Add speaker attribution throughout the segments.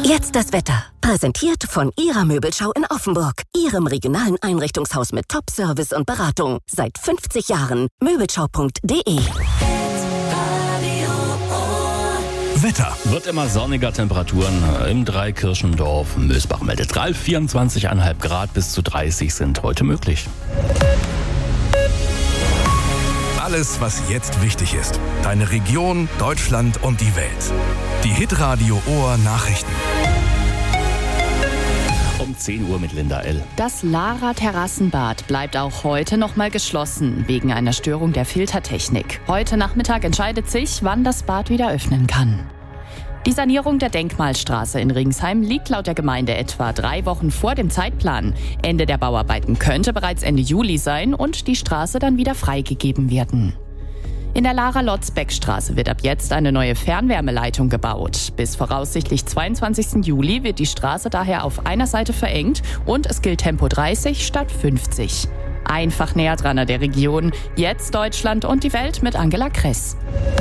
Speaker 1: Jetzt das Wetter. Präsentiert von Ihrer Möbelschau in Offenburg. Ihrem regionalen Einrichtungshaus mit Top-Service und Beratung. Seit 50 Jahren. Möbelschau.de.
Speaker 2: Wetter. Wird immer sonniger, Temperaturen im Dreikirchendorf. Mösbach meldet Ralf, 24,5 Grad bis zu 30 sind heute möglich.
Speaker 3: Alles, was jetzt wichtig ist. Deine Region, Deutschland und die Welt. Die Hitradio Ohr Nachrichten.
Speaker 2: Um 10 Uhr mit Linda L.
Speaker 4: Das Lara Terrassenbad bleibt auch heute noch mal geschlossen, wegen einer Störung der Filtertechnik. Heute Nachmittag entscheidet sich, wann das Bad wieder öffnen kann. Die Sanierung der Denkmalstraße in Ringsheim liegt laut der Gemeinde etwa 3 Wochen vor dem Zeitplan. Ende der Bauarbeiten könnte bereits Ende Juli sein und die Straße dann wieder freigegeben werden. In der Lara-Lotzbeck-Straße wird ab jetzt eine neue Fernwärmeleitung gebaut. Bis voraussichtlich 22. Juli wird die Straße daher auf einer Seite verengt und es gilt Tempo 30 statt 50. Einfach näher dran an der Region. Jetzt Deutschland und die Welt mit Angela Kress.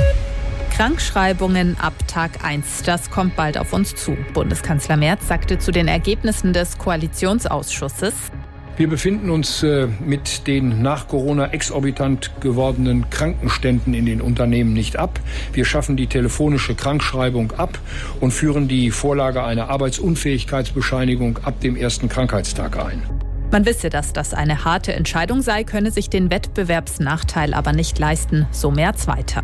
Speaker 5: Krankschreibungen ab Tag 1, das kommt bald auf uns zu. Bundeskanzler Merz sagte zu den Ergebnissen des Koalitionsausschusses:
Speaker 6: Wir befinden uns mit den nach Corona exorbitant gewordenen Krankenständen in den Unternehmen nicht ab. Wir schaffen die telefonische Krankschreibung ab und führen die Vorlage einer Arbeitsunfähigkeitsbescheinigung ab dem ersten Krankheitstag ein.
Speaker 5: Man wisse, dass das eine harte Entscheidung sei, könne sich den Wettbewerbsnachteil aber nicht leisten, so Merz weiter.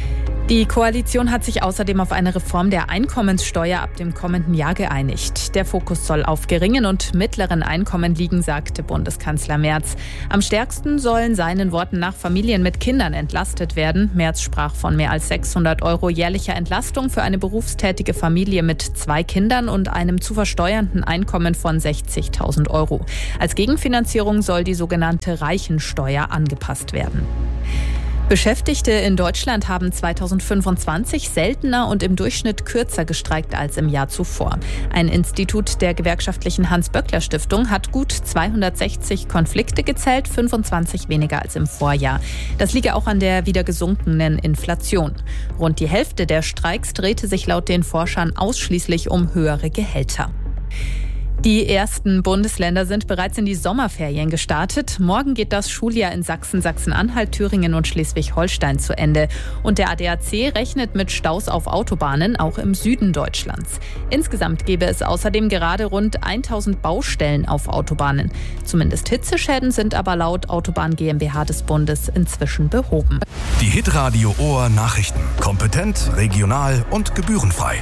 Speaker 5: Die Koalition hat sich außerdem auf eine Reform der Einkommenssteuer ab dem kommenden Jahr geeinigt. Der Fokus soll auf geringen und mittleren Einkommen liegen, sagte Bundeskanzler Merz. Am stärksten sollen seinen Worten nach Familien mit Kindern entlastet werden. Merz sprach von mehr als 600 € jährlicher Entlastung für eine berufstätige Familie mit 2 Kindern und einem zu versteuernden Einkommen von 60.000 €. Als Gegenfinanzierung soll die sogenannte Reichensteuer angepasst werden. Beschäftigte in Deutschland haben 2025 seltener und im Durchschnitt kürzer gestreikt als im Jahr zuvor. Ein Institut der gewerkschaftlichen Hans-Böckler-Stiftung hat gut 260 Konflikte gezählt, 25 weniger als im Vorjahr. Das liege auch an der wieder gesunkenen Inflation. Rund die Hälfte der Streiks drehte sich laut den Forschern ausschließlich um höhere Gehälter. Die ersten Bundesländer sind bereits in die Sommerferien gestartet. Morgen geht das Schuljahr in Sachsen, Sachsen-Anhalt, Thüringen und Schleswig-Holstein zu Ende. Und der ADAC rechnet mit Staus auf Autobahnen, auch im Süden Deutschlands. Insgesamt gäbe es außerdem gerade rund 1000 Baustellen auf Autobahnen. Zumindest Hitzeschäden sind aber laut Autobahn GmbH des Bundes inzwischen behoben.
Speaker 3: Die Hitradio Ohr Nachrichten. Kompetent, regional und gebührenfrei.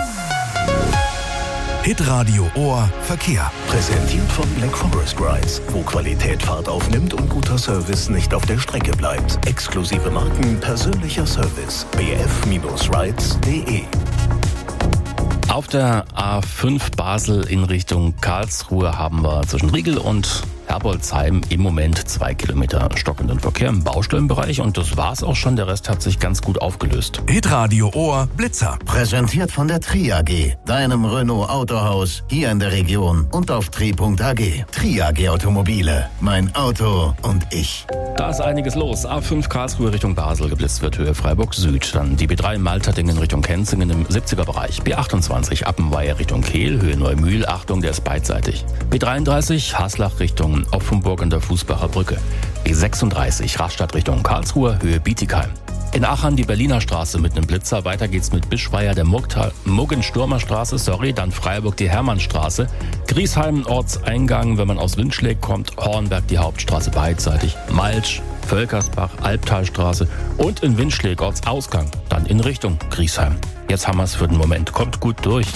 Speaker 3: Hitradio Ohr Verkehr.
Speaker 7: Präsentiert von Black Forest Rides, wo Qualität Fahrt aufnimmt und guter Service nicht auf der Strecke bleibt. Exklusive Marken, persönlicher Service. bf-rides.de.
Speaker 2: Auf der A5 Basel in Richtung Karlsruhe haben wir zwischen Riegel und Herbolzheim im Moment 2 Kilometer stockenden Verkehr im Baustellenbereich und das war's auch schon. Der Rest hat sich ganz gut aufgelöst.
Speaker 3: Hitradio Ohr Blitzer.
Speaker 7: Präsentiert von der Tri AG, deinem Renault Autohaus hier in der Region und auf tri.ag. Tri AG Automobile, mein Auto und ich.
Speaker 2: Da ist einiges los. A5 Karlsruhe Richtung Basel, geblitzt wird Höhe Freiburg Süd. Dann die B3 Malterdingen Richtung Kenzingen im 70er Bereich. B28 Appenweier Richtung Kehl, Höhe Neumühl. Achtung, der ist beidseitig. B33 Haslach Richtung Offenburg an der Fußbacher Brücke. B36 Rastatt Richtung Karlsruhe, Höhe Bietigheim. In Aachen die Berliner Straße mit einem Blitzer. Weiter geht's mit Bischweier der Muggenstürmer Straße, dann Freiburg die Hermannstraße. Griesheim Ortseingang, wenn man aus Windschläg kommt. Hornberg die Hauptstraße beidseitig. Malsch, Völkersbach, Albtalstraße und in Windschläg Ortsausgang. Dann in Richtung Griesheim. Jetzt haben wir's für den Moment. Kommt gut durch.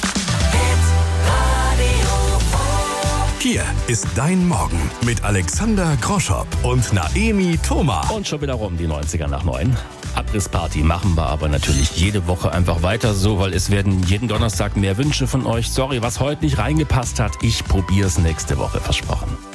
Speaker 3: Hier ist dein Morgen mit Alexander Groschopp und Naemi Thoma.
Speaker 2: Und schon wieder rum, die 90er nach 9. Abrissparty machen wir aber natürlich jede Woche einfach weiter so, weil es werden jeden Donnerstag mehr Wünsche von euch. Sorry, was heute nicht reingepasst hat. Ich probier's nächste Woche, versprochen.